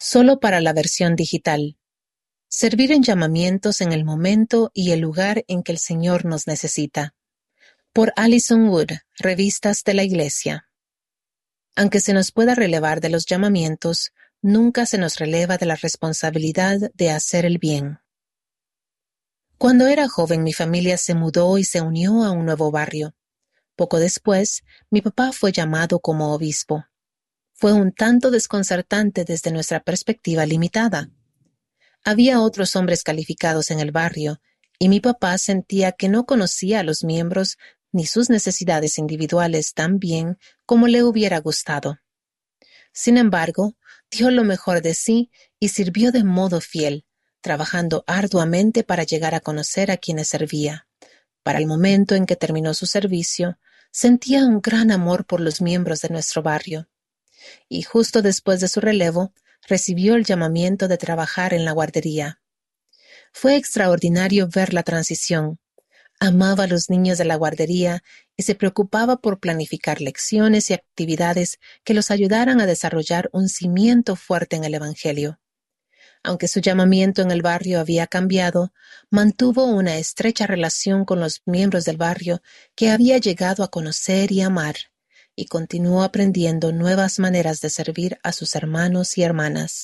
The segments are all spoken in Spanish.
Solo para la versión digital. Servir en llamamientos en el momento y el lugar en que el Señor nos necesita. Por Alison Wood, Revistas de la Iglesia. Aunque se nos pueda relevar de los llamamientos, nunca se nos releva de la responsabilidad de hacer el bien. Cuando era joven, mi familia se mudó y se unió a un nuevo barrio. Poco después, mi papá fue llamado como obispo. Fue un tanto desconcertante desde nuestra perspectiva limitada. Había otros hombres calificados en el barrio, y mi papá sentía que no conocía a los miembros ni sus necesidades individuales tan bien como le hubiera gustado. Sin embargo, dio lo mejor de sí y sirvió de modo fiel, trabajando arduamente para llegar a conocer a quienes servía. Para el momento en que terminó su servicio, sentía un gran amor por los miembros de nuestro barrio. Y justo después de su relevo, recibió el llamamiento de trabajar en la guardería. Fue extraordinario ver la transición. Amaba a los niños de la guardería y se preocupaba por planificar lecciones y actividades que los ayudaran a desarrollar un cimiento fuerte en el Evangelio. Aunque su llamamiento en el barrio había cambiado, mantuvo una estrecha relación con los miembros del barrio que había llegado a conocer y amar, y continuó aprendiendo nuevas maneras de servir a sus hermanos y hermanas.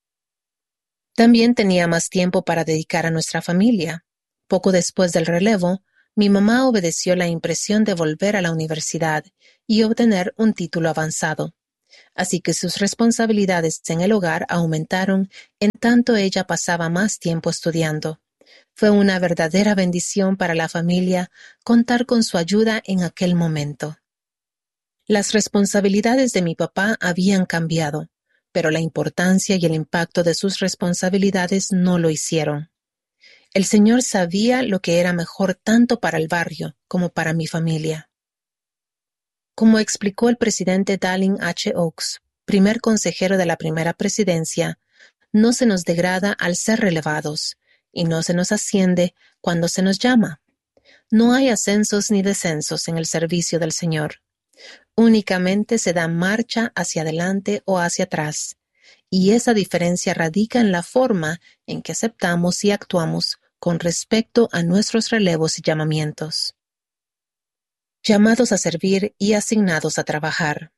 También tenía más tiempo para dedicar a nuestra familia. Poco después del relevo, mi mamá obedeció la impresión de volver a la universidad y obtener un título avanzado. Así que sus responsabilidades en el hogar aumentaron en tanto ella pasaba más tiempo estudiando. Fue una verdadera bendición para la familia contar con su ayuda en aquel momento. Las responsabilidades de mi papá habían cambiado, pero la importancia y el impacto de sus responsabilidades no lo hicieron. El Señor sabía lo que era mejor tanto para el barrio como para mi familia. Como explicó el presidente Dallin H. Oaks, primer consejero de la primera presidencia, no se nos degrada al ser relevados y no se nos asciende cuando se nos llama. No hay ascensos ni descensos en el servicio del Señor. Únicamente se da marcha hacia adelante o hacia atrás, y esa diferencia radica en la forma en que aceptamos y actuamos con respecto a nuestros relevos y llamamientos. Llamados a servir y asignados a trabajar.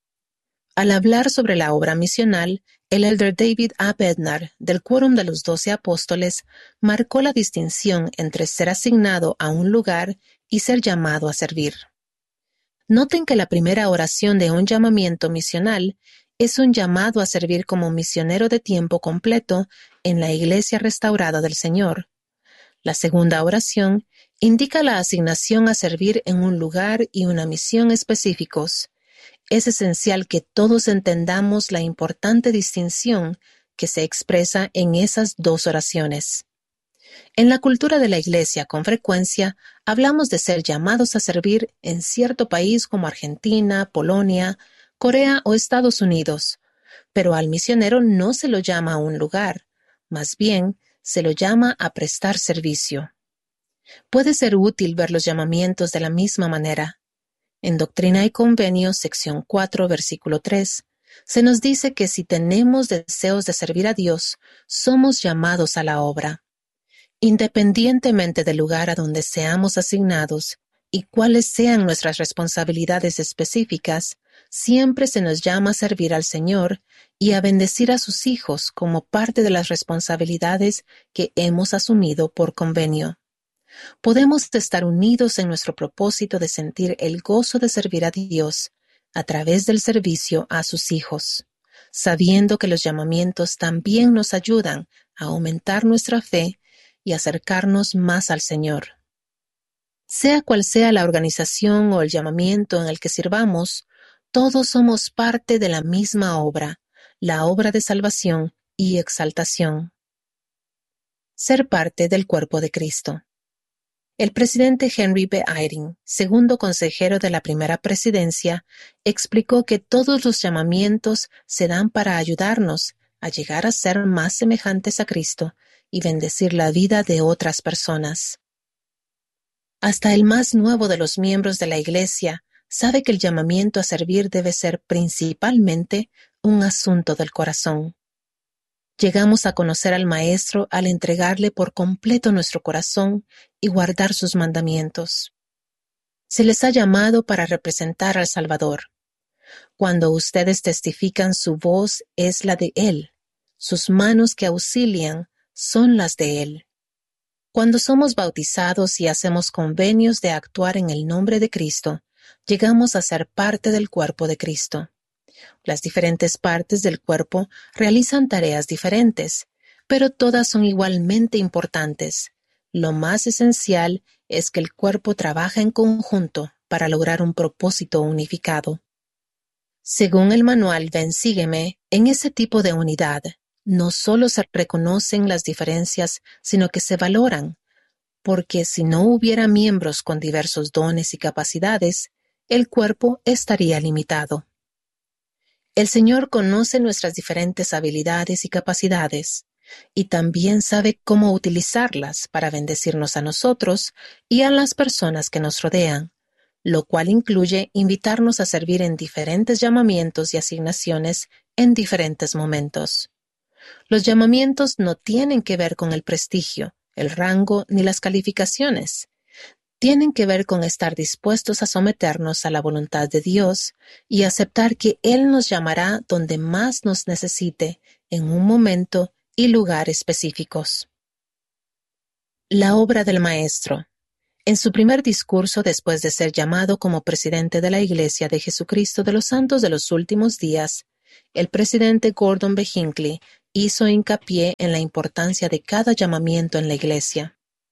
Al hablar sobre la obra misional, el elder David A. Bednar, del Quórum de los 12 Apóstoles, marcó la distinción entre ser asignado a un lugar y ser llamado a servir. Noten que la primera oración de un llamamiento misional es un llamado a servir como misionero de tiempo completo en la Iglesia restaurada del Señor. La segunda oración indica la asignación a servir en un lugar y una misión específicos. Es esencial que todos entendamos la importante distinción que se expresa en esas dos oraciones. En la cultura de la Iglesia, con frecuencia, hablamos de ser llamados a servir en cierto país como Argentina, Polonia, Corea o Estados Unidos, pero al misionero no se lo llama a un lugar, más bien se lo llama a prestar servicio. Puede ser útil ver los llamamientos de la misma manera. En Doctrina y Convenios, sección 4, versículo 3, se nos dice que si tenemos deseos de servir a Dios, somos llamados a la obra. Independientemente del lugar a donde seamos asignados y cuáles sean nuestras responsabilidades específicas, siempre se nos llama a servir al Señor y a bendecir a sus hijos como parte de las responsabilidades que hemos asumido por convenio. Podemos estar unidos en nuestro propósito de sentir el gozo de servir a Dios a través del servicio a sus hijos, sabiendo que los llamamientos también nos ayudan a aumentar nuestra fe y acercarnos más al Señor. Sea cual sea la organización o el llamamiento en el que sirvamos, todos somos parte de la misma obra, la obra de salvación y exaltación. Ser parte del cuerpo de Cristo. El presidente Henry B. Eyring, segundo consejero de la primera presidencia, explicó que todos los llamamientos se dan para ayudarnos a llegar a ser más semejantes a Cristo y bendecir la vida de otras personas. Hasta el más nuevo de los miembros de la Iglesia sabe que el llamamiento a servir debe ser principalmente un asunto del corazón. Llegamos a conocer al Maestro al entregarle por completo nuestro corazón y guardar sus mandamientos. Se les ha llamado para representar al Salvador. Cuando ustedes testifican, su voz es la de Él. Sus manos que auxilian son las de Él. Cuando somos bautizados y hacemos convenios de actuar en el nombre de Cristo, llegamos a ser parte del cuerpo de Cristo. Las diferentes partes del cuerpo realizan tareas diferentes, pero todas son igualmente importantes. Lo más esencial es que el cuerpo trabaja en conjunto para lograr un propósito unificado. Según el manual Ven Sígueme, en ese tipo de unidad, no solo se reconocen las diferencias, sino que se valoran, porque si no hubiera miembros con diversos dones y capacidades, el cuerpo estaría limitado. El Señor conoce nuestras diferentes habilidades y capacidades, y también sabe cómo utilizarlas para bendecirnos a nosotros y a las personas que nos rodean, lo cual incluye invitarnos a servir en diferentes llamamientos y asignaciones en diferentes momentos. Los llamamientos no tienen que ver con el prestigio, el rango ni las calificaciones. Tienen que ver con estar dispuestos a someternos a la voluntad de Dios y aceptar que Él nos llamará donde más nos necesite, en un momento y lugar específicos. La obra del Maestro. En su primer discurso después de ser llamado como presidente de la Iglesia de Jesucristo de los Santos de los Últimos Días, el presidente Gordon B. Hinckley hizo hincapié en la importancia de cada llamamiento en la Iglesia.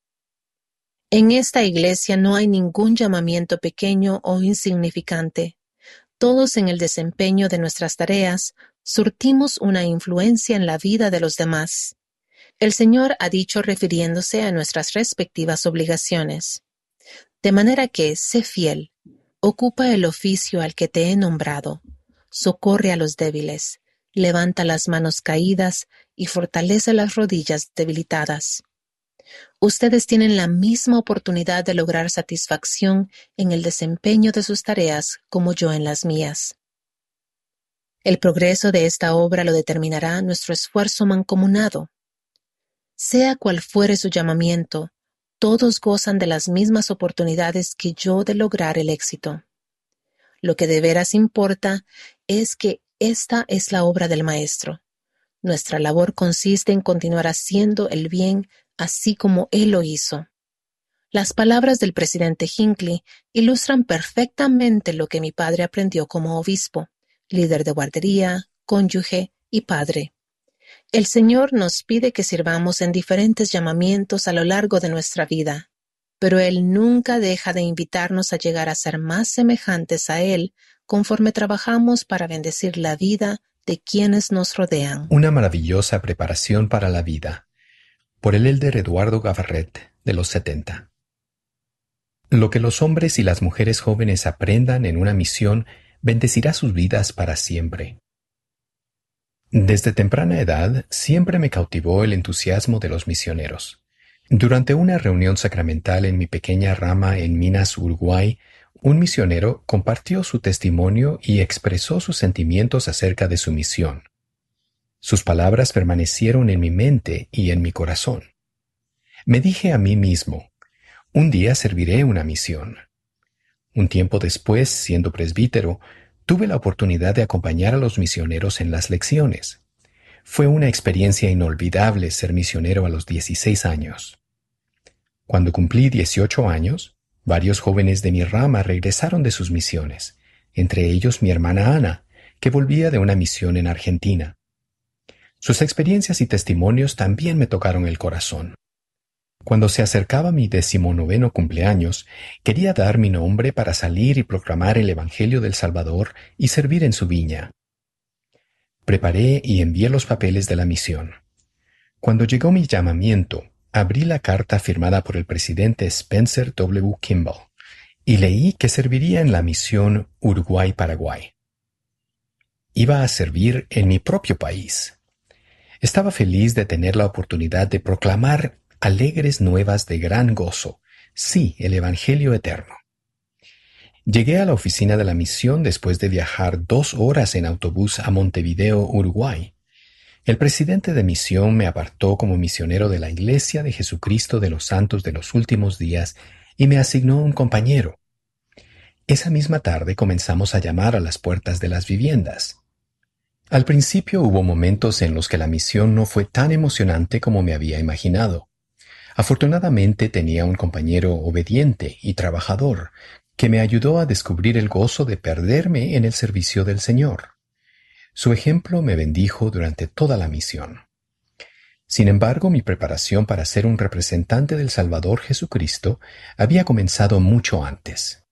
En esta Iglesia no hay ningún llamamiento pequeño o insignificante. Todos en el desempeño de nuestras tareas surtimos una influencia en la vida de los demás. El Señor ha dicho refiriéndose a nuestras respectivas obligaciones. De manera que, sé fiel, ocupa el oficio al que te he nombrado, socorre a los débiles, levanta las manos caídas y fortalece las rodillas debilitadas. Ustedes tienen la misma oportunidad de lograr satisfacción en el desempeño de sus tareas como yo en las mías. El progreso de esta obra lo determinará nuestro esfuerzo mancomunado. Sea cual fuere su llamamiento, todos gozan de las mismas oportunidades que yo de lograr el éxito. Lo que de veras importa es que esta es la obra del Maestro. Nuestra labor consiste en continuar haciendo el bien así como Él lo hizo. Las palabras del presidente Hinckley ilustran perfectamente lo que mi padre aprendió como obispo, líder de guardería, cónyuge y padre. El Señor nos pide que sirvamos en diferentes llamamientos a lo largo de nuestra vida, pero Él nunca deja de invitarnos a llegar a ser más semejantes a Él conforme trabajamos para bendecir la vida de quienes nos rodean. Una maravillosa preparación para la vida. Por el elder Eduardo Gavarret, de los 70. Lo que los hombres y las mujeres jóvenes aprendan en una misión bendecirá sus vidas para siempre. Desde temprana edad siempre me cautivó el entusiasmo de los misioneros. Durante una reunión sacramental en mi pequeña rama en Minas, Uruguay, un misionero compartió su testimonio y expresó sus sentimientos acerca de su misión. Sus palabras permanecieron en mi mente y en mi corazón. Me dije a mí mismo, un día serviré una misión. Un tiempo después, siendo presbítero, tuve la oportunidad de acompañar a los misioneros en las lecciones. Fue una experiencia inolvidable ser misionero a los 16 años. Cuando cumplí 18 años, varios jóvenes de mi rama regresaron de sus misiones, entre ellos mi hermana Ana, que volvía de una misión en Argentina. Sus experiencias y testimonios también me tocaron el corazón. Cuando se acercaba mi 19º cumpleaños, quería dar mi nombre para salir y proclamar el Evangelio del Salvador y servir en su viña. Preparé y envié los papeles de la misión. Cuando llegó mi llamamiento, abrí la carta firmada por el presidente Spencer W. Kimball y leí que serviría en la misión Uruguay-Paraguay. Iba a servir en mi propio país. Estaba feliz de tener la oportunidad de proclamar alegres nuevas de gran gozo, sí, el Evangelio eterno. Llegué a la oficina de la misión después de viajar 2 horas en autobús a Montevideo, Uruguay. El presidente de misión me apartó como misionero de la Iglesia de Jesucristo de los Santos de los Últimos Días y me asignó un compañero. Esa misma tarde comenzamos a llamar a las puertas de las viviendas. Al principio hubo momentos en los que la misión no fue tan emocionante como me había imaginado. Afortunadamente tenía un compañero obediente y trabajador que me ayudó a descubrir el gozo de perderme en el servicio del Señor. Su ejemplo me bendijo durante toda la misión. Sin embargo, mi preparación para ser un representante del Salvador Jesucristo había comenzado mucho antes.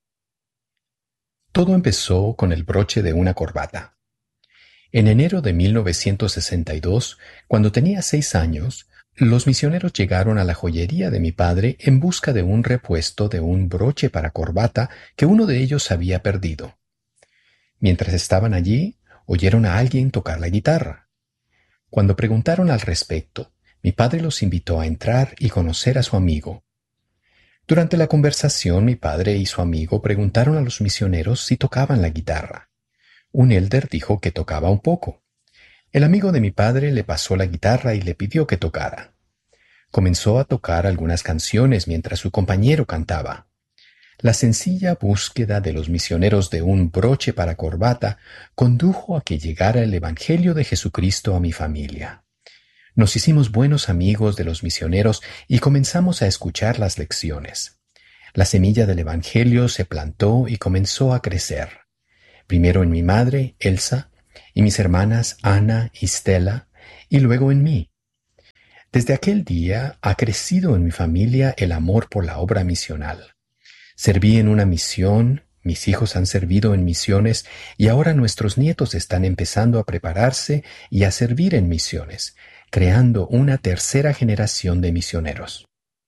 Todo empezó con el broche de una corbata. En enero de 1962, cuando tenía 6 años, los misioneros llegaron a la joyería de mi padre en busca de un repuesto de un broche para corbata que uno de ellos había perdido. Mientras estaban allí, oyeron a alguien tocar la guitarra. Cuando preguntaron al respecto, mi padre los invitó a entrar y conocer a su amigo. Durante la conversación, mi padre y su amigo preguntaron a los misioneros si tocaban la guitarra. Un élder dijo que tocaba un poco. El amigo de mi padre le pasó la guitarra y le pidió que tocara. Comenzó a tocar algunas canciones mientras su compañero cantaba. La sencilla búsqueda de los misioneros de un broche para corbata condujo a que llegara el Evangelio de Jesucristo a mi familia. Nos hicimos buenos amigos de los misioneros y comenzamos a escuchar las lecciones. La semilla del Evangelio se plantó y comenzó a crecer. Primero en mi madre, Elsa, y mis hermanas Ana y Stella, y luego en mí. Desde aquel día ha crecido en mi familia el amor por la obra misional. Serví en una misión, mis hijos han servido en misiones y ahora nuestros nietos están empezando a prepararse y a servir en misiones, creando una tercera generación de misioneros.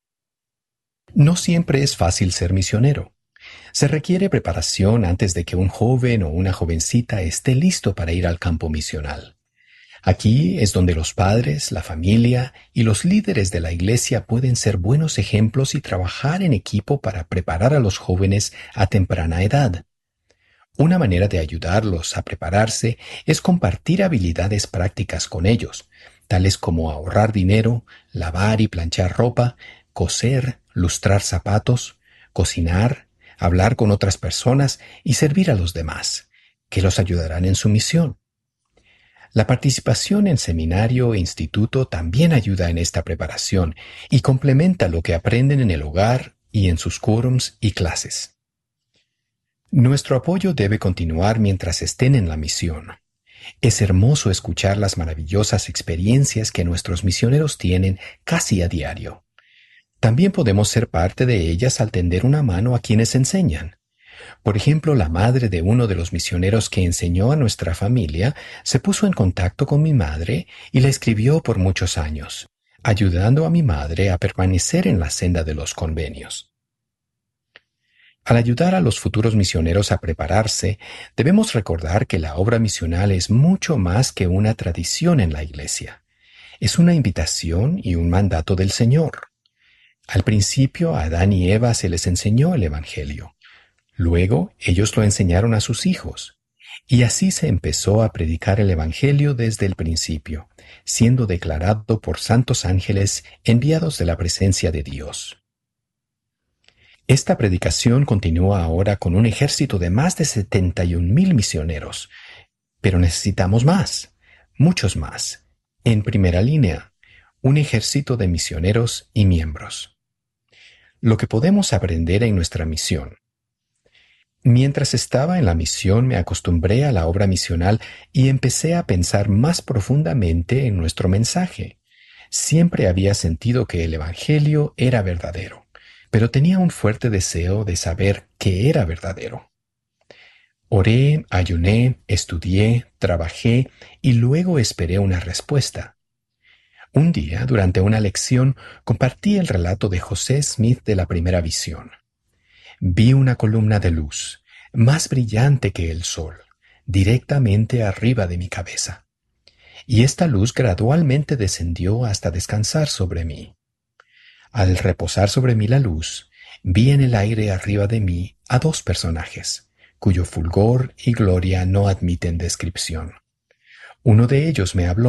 No siempre es fácil ser misionero. Se requiere preparación antes de que un joven o una jovencita esté listo para ir al campo misional. Aquí es donde los padres, la familia y los líderes de la iglesia pueden ser buenos ejemplos y trabajar en equipo para preparar a los jóvenes a temprana edad. Una manera de ayudarlos a prepararse es compartir habilidades prácticas con ellos, tales como ahorrar dinero, lavar y planchar ropa, coser, lustrar zapatos, cocinar, hablar con otras personas y servir a los demás, que los ayudarán en su misión. La participación en seminario e instituto también ayuda en esta preparación y complementa lo que aprenden en el hogar y en sus quórums y clases. Nuestro apoyo debe continuar mientras estén en la misión. Es hermoso escuchar las maravillosas experiencias que nuestros misioneros tienen casi a diario. También podemos ser parte de ellas al tender una mano a quienes enseñan. Por ejemplo, la madre de uno de los misioneros que enseñó a nuestra familia se puso en contacto con mi madre y la escribió por muchos años, ayudando a mi madre a permanecer en la senda de los convenios. Al ayudar a los futuros misioneros a prepararse, debemos recordar que la obra misional es mucho más que una tradición en la Iglesia. Es una invitación y un mandato del Señor. Al principio a Adán y Eva se les enseñó el Evangelio. Luego ellos lo enseñaron a sus hijos. Y así se empezó a predicar el Evangelio desde el principio, siendo declarado por santos ángeles enviados de la presencia de Dios. Esta predicación continúa ahora con un ejército de más de 71,000 misioneros. Pero necesitamos más, muchos más. En primera línea, un ejército de misioneros y miembros. Lo que podemos aprender en nuestra misión. Mientras estaba en la misión me acostumbré a la obra misional y empecé a pensar más profundamente en nuestro mensaje. Siempre había sentido que el Evangelio era verdadero, pero tenía un fuerte deseo de saber qué era verdadero. Oré, ayuné, estudié, trabajé y luego esperé una respuesta. Un día, durante una lección, compartí el relato de José Smith de la primera visión. Vi una columna de luz, más brillante que el sol, directamente arriba de mi cabeza. Y esta luz gradualmente descendió hasta descansar sobre mí. Al reposar sobre mí la luz, vi en el aire arriba de mí a 2 personajes, cuyo fulgor y gloria no admiten descripción. Uno de ellos me habló,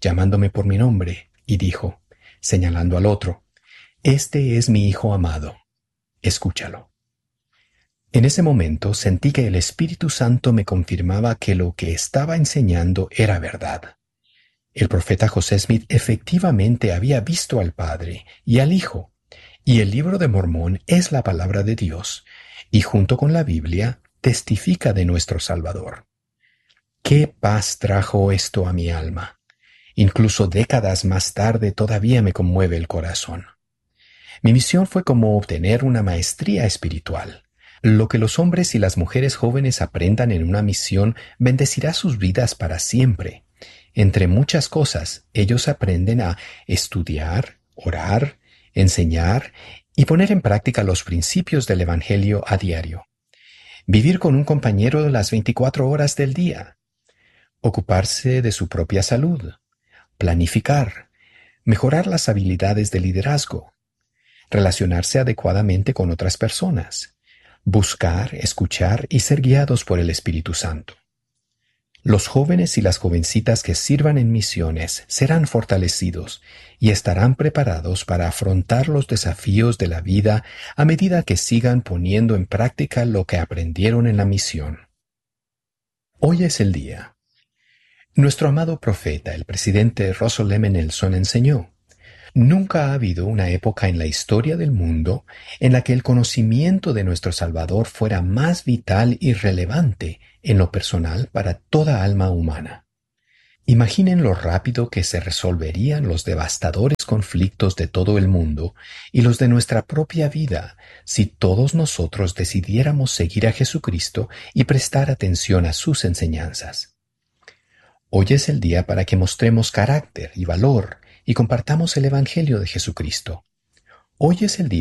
llamándome por mi nombre, y dijo, señalando al otro, «Este es mi Hijo amado, escúchalo». En ese momento sentí que el Espíritu Santo me confirmaba que lo que estaba enseñando era verdad. El profeta José Smith efectivamente había visto al Padre y al Hijo, y el libro de Mormón es la palabra de Dios, y junto con la Biblia testifica de nuestro Salvador. ¡Qué paz trajo esto a mi alma! Incluso décadas más tarde todavía me conmueve el corazón. Mi misión fue como obtener una maestría espiritual. Lo que los hombres y las mujeres jóvenes aprendan en una misión bendecirá sus vidas para siempre. Entre muchas cosas, ellos aprenden a estudiar, orar, enseñar y poner en práctica los principios del Evangelio a diario. Vivir con un compañero las 24 horas del día. Ocuparse de su propia salud. Planificar. Mejorar las habilidades de liderazgo. Relacionarse adecuadamente con otras personas. Buscar, escuchar y ser guiados por el Espíritu Santo. Los jóvenes y las jovencitas que sirvan en misiones serán fortalecidos y estarán preparados para afrontar los desafíos de la vida a medida que sigan poniendo en práctica lo que aprendieron en la misión. Hoy es el día. Nuestro amado profeta, el presidente Russell M. Nelson, enseñó: nunca ha habido una época en la historia del mundo en la que el conocimiento de nuestro Salvador fuera más vital y relevante en lo personal para toda alma humana. Imaginen lo rápido que se resolverían los devastadores conflictos de todo el mundo y los de nuestra propia vida si todos nosotros decidiéramos seguir a Jesucristo y prestar atención a sus enseñanzas. Hoy es el día para que mostremos carácter y valor y compartamos el Evangelio de Jesucristo. Hoy es el día